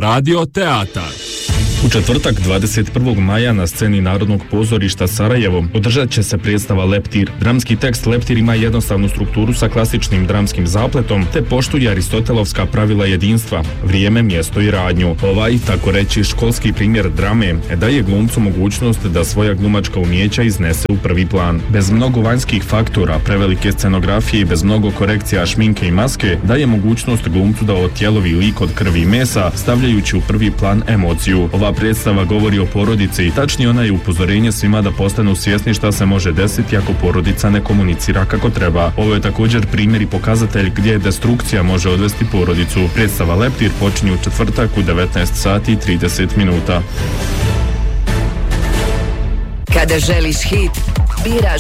Radio Teatar. U četvrtak 21. maja na sceni Narodnog pozorišta Sarajevo održat će se predstava Leptir. Dramski tekst Leptir ima jednostavnu strukturu sa klasičnim dramskim zapletom te poštuje aristotelovska pravila jedinstva, vrijeme, mjesto i radnju. Ovaj, tako reći, školski primjer drame daje glumcu mogućnost da svoja glumačka umijeća iznese u prvi plan. Bez mnogo vanjskih faktora, prevelike scenografije i bez mnogo korekcija šminke i maske daje mogućnost glumcu da otjelovi lik od krvi i mesa, stavljajući u prvi plan emociju. Ova predstava govori o porodici i tačnije ona je upozorenje svima da postanu svjesni šta se može desiti ako porodica ne komunicira kako treba. Ovo je također primjer i pokazatelj gdje destrukcija može odvesti porodicu. Predstava Leptir počinje u četvrtak u 19 sati i 30 minuta. Kada želiš hit, biraš